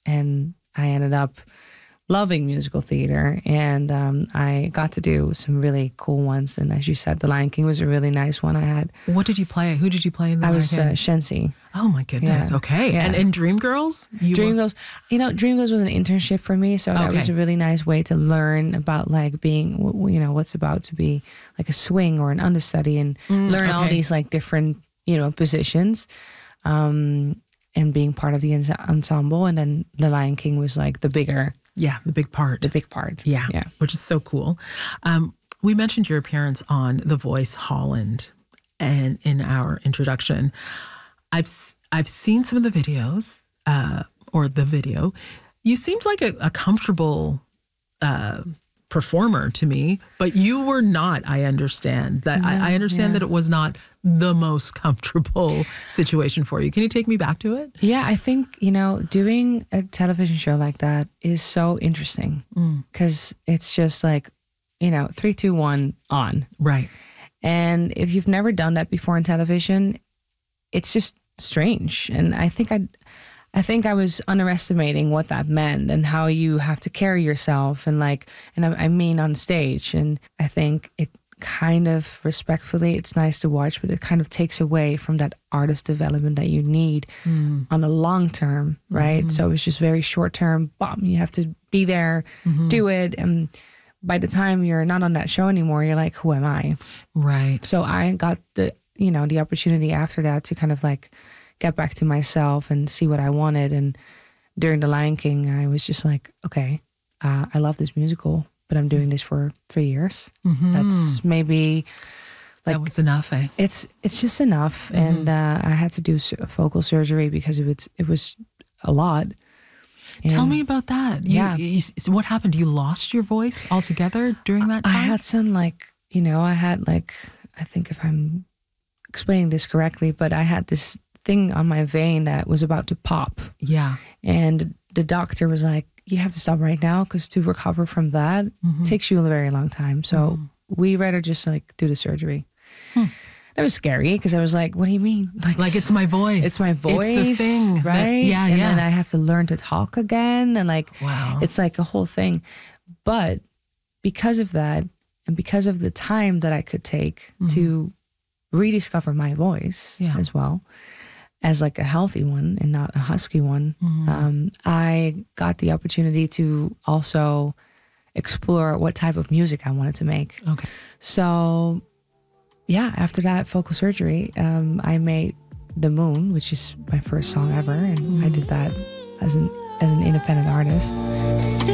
and I ended up loving musical theater, and I got to do some really cool ones. And as you said, The Lion King was a really nice one I had. What did you play? Who did you play in The I Lion was King? Shensi. Oh my goodness. Yeah. Okay. Yeah. And in Dreamgirls? Dreamgirls, Dreamgirls was an internship for me, so that was a really nice way to learn about like being, what's about to be like a swing or an understudy, and learn all these like different, positions, and being part of the ensemble. And then The Lion King was like the big part. Yeah. Which is so cool. We mentioned your appearance on The Voice Holland, and in our introduction, I've seen some of the videos, or the video. You seemed like a comfortable performer to me, but you were not. I understand that. I understand that it was not the most comfortable situation for you. Can you take me back to it? Yeah, I think, doing a television show like that is so interesting because it's just like, 3, 2, 1, on. Right. And if you've never done that before in television, it's just strange. And I think I was underestimating what that meant and how you have to carry yourself and I mean on stage. And I think it kind of, respectfully, it's nice to watch, but it kind of takes away from that artist development that you need on the long term, right? So it's just very short term, you have to be there, do it. And by the time you're not on that show anymore, you're like, who am I? Right. So I got the opportunity after that to kind of like get back to myself and see what I wanted. And during The Lion King, I was just like, okay, I love this musical, but I'm doing this for 3 years. That's maybe like, that was enough, eh? It's just enough. And I had to do vocal surgery because it was a lot. And tell me about that. So what happened? You lost your voice altogether during that time? I had some I think if I'm explaining this correctly, but I had this thing on my vein that was about to pop. Yeah. And the doctor was like, you have to stop right now because to recover from that takes you a very long time. So we rather just like do the surgery. That was scary because I was like, what do you mean? Like it's my voice. It's my voice. It's the thing. Right? And then I have to learn to talk again. And wow. It's like a whole thing. But because of that, and because of the time that I could take to rediscover my voice as well, as like a healthy one and not a husky one, I got the opportunity to also explore what type of music I wanted to make. Okay. So after that vocal surgery, I made The Moon, which is my first song ever, and I did that as an independent artist.